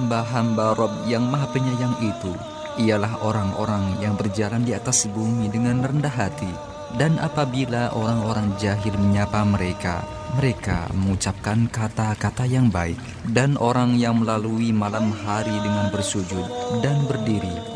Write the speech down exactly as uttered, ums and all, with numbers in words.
hamba-hamba Rabb yang Maha Penyayang itu ialah orang-orang yang berjalan di atas bumi dengan rendah hati. Dan apabila orang-orang jahil menyapa mereka, mereka mengucapkan kata-kata yang baik. Dan orang yang melalui malam hari dengan bersujud dan berdiri